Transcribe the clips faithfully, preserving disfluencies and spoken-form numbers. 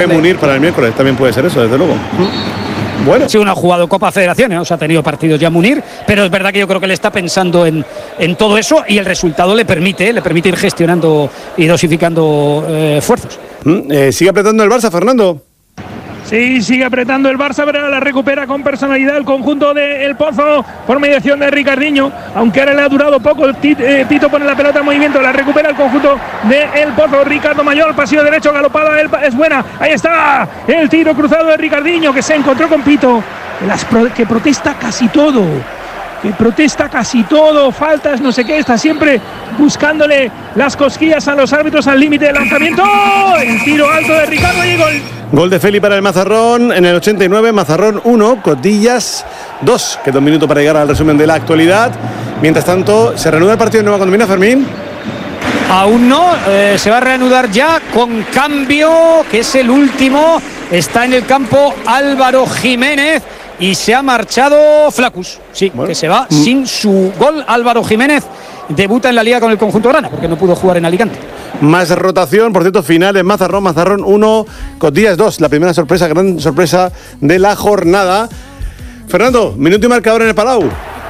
de Munir para el miércoles, también puede ser eso, desde luego. Mm. Bueno. Sí, uno ha jugado Copa Federaciones, o sea, ha tenido partidos ya Munir, pero es verdad que yo creo que le está pensando en, en todo eso y el resultado le permite, le permite ir gestionando y dosificando eh, esfuerzos. Mm, eh, sigue apretando el Barça, Fernando. Sí, sigue apretando el Barça, pero la recupera con personalidad el conjunto de El Pozo por mediación de Ricardinho, aunque ahora le ha durado poco. Tito pone la pelota en movimiento, la recupera el conjunto de El Pozo. Ricardo Mayor, pasillo derecho, galopada, es buena, ahí está el tiro cruzado de Ricardinho, que se encontró con Pito, las pro, que protesta casi todo, que protesta casi todo, faltas, no sé qué, está siempre buscándole las cosquillas a los árbitros al límite de lanzamiento. El tiro alto de Ricardo y gol. Gol de Feli para el Mazarrón en el ochenta y nueve, Mazarrón uno, Cotillas dos. Queda un minuto para llegar al resumen de la actualidad. Mientras tanto, ¿se reanuda el partido de Nueva Condomina, Fermín? Aún no, eh, se va a reanudar ya con cambio, que es el último. Está en el campo Álvaro Jiménez y se ha marchado Flacus. Sí, bueno, que se va mm. sin su gol. Álvaro Jiménez debuta en la Liga con el conjunto grana, porque no pudo jugar en Alicante. Más rotación, por cierto, final en Mazarrón, Mazarrón uno, Cotillas dos, la primera sorpresa, gran sorpresa de la jornada. Fernando, minuto y marcador en el Palau.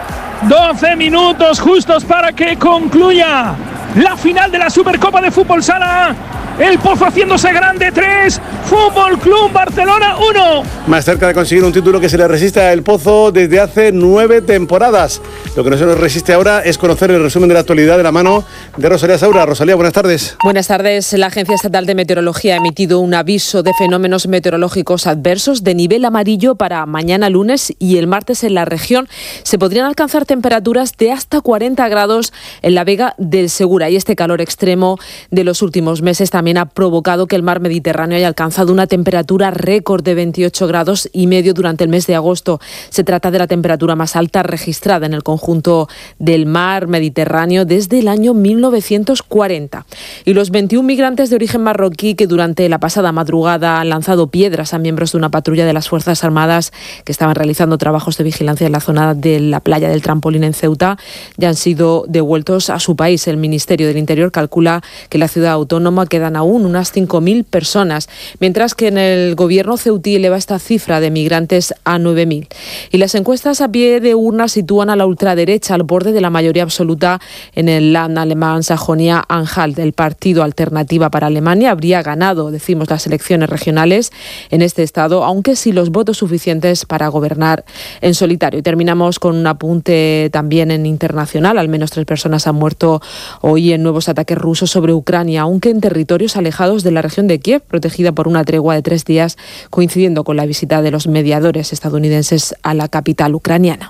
doce minutos justos para que concluya la final de la Supercopa de Fútbol Sala. El Pozo haciéndose grande, tres, Fútbol Club Barcelona uno. Más cerca de conseguir un título que se le resiste a El Pozo desde hace nueve temporadas. Lo que no se nos resiste ahora es conocer el resumen de la actualidad de la mano de Rosalía Saura. Rosalía, buenas tardes. Buenas tardes. La Agencia Estatal de Meteorología ha emitido un aviso de fenómenos meteorológicos adversos de nivel amarillo para mañana lunes y el martes en la región. Se podrían alcanzar temperaturas de hasta cuarenta grados en la Vega del Segura, y este calor extremo de los últimos meses también ha provocado que el mar Mediterráneo haya alcanzado una temperatura récord de veintiocho grados y medio durante el mes de agosto. Se trata de la temperatura más alta registrada en el conjunto del mar Mediterráneo desde el año mil novecientos cuarenta. Y los veintiún migrantes de origen marroquí que durante la pasada madrugada han lanzado piedras a miembros de una patrulla de las Fuerzas Armadas que estaban realizando trabajos de vigilancia en la zona de la playa del Trampolín en Ceuta ya han sido devueltos a su país. El Ministerio del Interior calcula que en la ciudad autónoma quedan aún unas cinco mil personas, mientras que en el gobierno ceutí eleva esta cifra de migrantes a nueve mil. Y las encuestas a pie de urna sitúan a la ultraderecha al borde de la mayoría absoluta en el Land alemán Sajonia-Anhalt. El partido Alternativa para Alemania habría ganado, decimos, las elecciones regionales en este estado, aunque sin los votos suficientes para gobernar en solitario. Y terminamos con un apunte también en internacional. Al menos tres personas han muerto hoy en nuevos ataques rusos sobre Ucrania, aunque en territorios alejados de la región de Kiev, protegida por una tregua de tres días, coincidiendo con la visita de los mediadores estadounidenses a la capital ucraniana.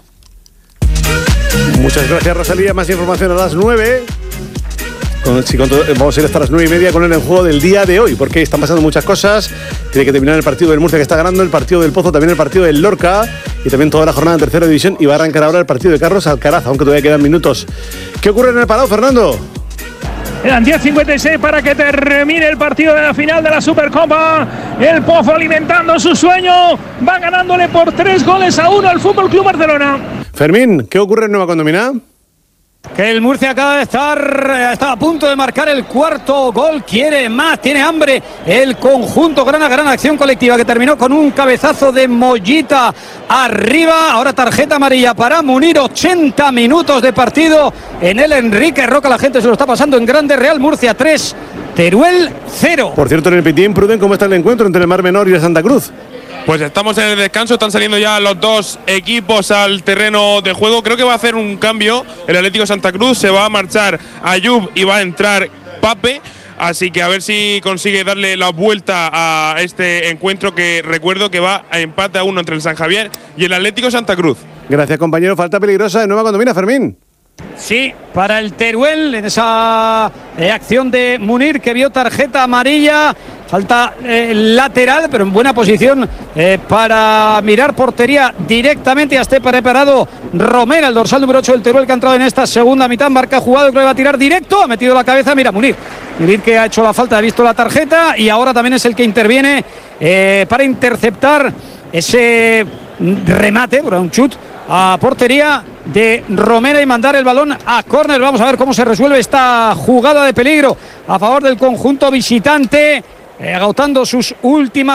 Muchas gracias, Rosalía. Más información a las nueve. Con, sí, con todo, vamos a ir hasta las nueve y media con el en juego del día de hoy, porque están pasando muchas cosas. Tiene que terminar el partido del Murcia, que está ganando, el partido del Pozo, también el partido del Lorca y también toda la jornada en tercera división. Y va a arrancar ahora el partido de Carlos Alcaraz, aunque todavía quedan minutos. ¿Qué ocurre en el Palau, Fernando? Quedan diez cincuenta y seis para que termine el partido de la final de la Supercopa. El Pozo alimentando su sueño. Va ganándole por tres goles a uno al Fútbol Club Barcelona. Fermín, ¿qué ocurre en Nueva Condomina? Que el Murcia acaba de estar, está a punto de marcar el cuarto gol, quiere más, tiene hambre el conjunto grana, gran acción colectiva que terminó con un cabezazo de Mollita arriba. Ahora tarjeta amarilla para Munir, ochenta minutos de partido en el Enrique Roca, la gente se lo está pasando en grande. Real Murcia tres, Teruel cero. Por cierto, en el Pitín, Pruden, ¿cómo está el encuentro entre el Mar Menor y el Santa Cruz? Pues estamos en el descanso, están saliendo ya los dos equipos al terreno de juego. Creo que va a hacer un cambio el Atlético Santa Cruz, se va a marchar Ayub y va a entrar Pape. Así que a ver si consigue darle la vuelta a este encuentro, que recuerdo que va a empate a uno entre el San Javier y el Atlético Santa Cruz. Gracias, compañero. Falta peligrosa de Nueva Condomina, Fermín. Sí, para el Teruel, en esa eh, acción de Munir, que vio tarjeta amarilla. Falta eh, lateral, pero en buena posición eh, para mirar portería directamente. Ya esté preparado Romero, el dorsal número ocho del Teruel, que ha entrado en esta segunda mitad. Marca jugado, creo que va a tirar directo. Ha metido la cabeza, mira, Munir. Munir, que ha hecho la falta, ha visto la tarjeta y ahora también es el que interviene eh, para interceptar ese remate, bueno, un chut a portería de Romero y mandar el balón a córner. Vamos a ver cómo se resuelve esta jugada de peligro a favor del conjunto visitante, eh, agotando sus últimas